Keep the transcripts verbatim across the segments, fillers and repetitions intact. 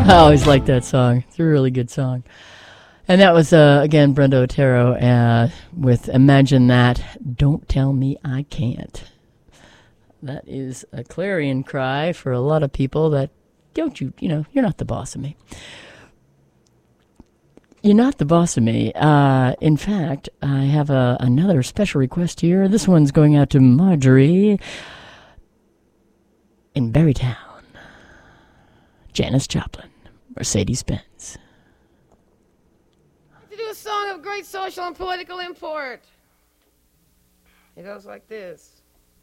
I always like that song. It's a really good song. And that was, uh, again, Brenda Otero uh, with Imagine That, Don't Tell Me I Can't. That is a clarion cry for a lot of people that, don't you, you know, you're not the boss of me. You're not the boss of me. Uh, in fact, I have a, another special request here. This one's going out to Marjorie in Berrytown. Janis Joplin, Mercedes-Benz. To do a song of great social and political import. It goes like this.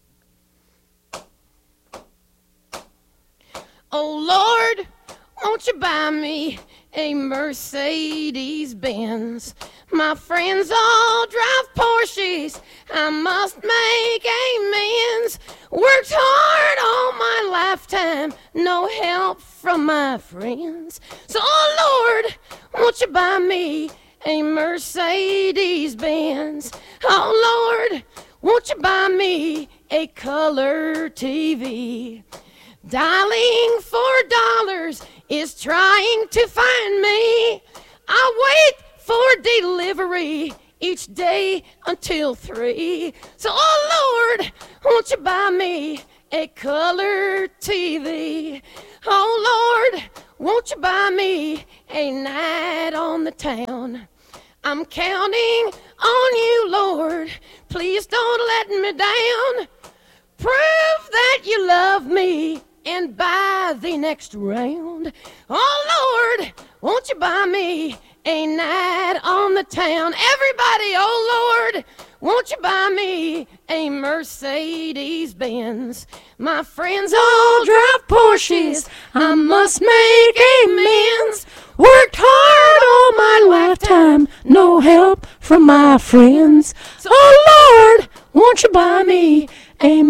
Oh Lord, won't you buy me a Mercedes-Benz? My friends all drive Porsches, I must make amends. Worked hard all my lifetime, no help from my friends. So, oh Lord, won't you buy me a Mercedes-Benz? Oh Lord, won't you buy me a color T V? Dialing for dollars is trying to find me. I wait for delivery each day until three. So, oh Lord, won't you buy me a color T V? Oh Lord, won't you buy me a night on the town? I'm counting on you, Lord. Please don't let me down. Prove that you love me and buy the next round. Oh Lord, won't you buy me a night on the town? Everybody, oh Lord, won't you buy me a Mercedes-Benz? My friends all drive Porsches, I must make amends. Worked hard all my lifetime, no help from my friends. So, oh Lord, won't you buy me a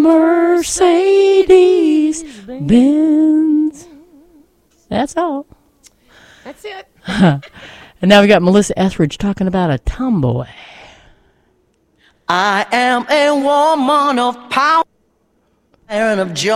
Mercedes-Benz? That's all. That's it. And now we got Melissa Etheridge talking about a tomboy. I am a woman of power and of joy.